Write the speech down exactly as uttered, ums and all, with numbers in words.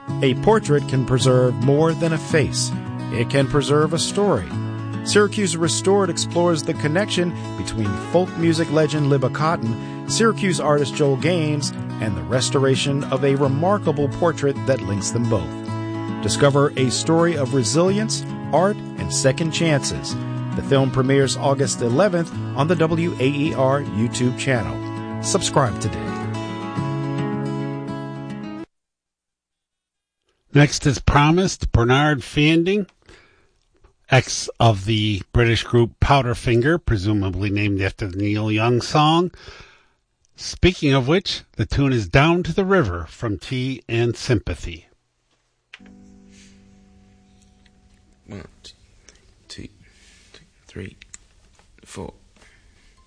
A portrait can preserve more than a face. It can preserve a story. Syracuse Restored explores the connection between folk music legend Libba Cotton, Syracuse artist Joel Gaines, and the restoration of a remarkable portrait that links them both. Discover a story of resilience, art, and second chances. The film premieres August eleventh on the W A E R YouTube channel. Subscribe today. Next, as promised, Bernard Fanding, ex of the British group Powderfinger, presumably named after the Neil Young song. Speaking of which, the tune is Down to the River from Tea and Sympathy. One, two, two, three, four.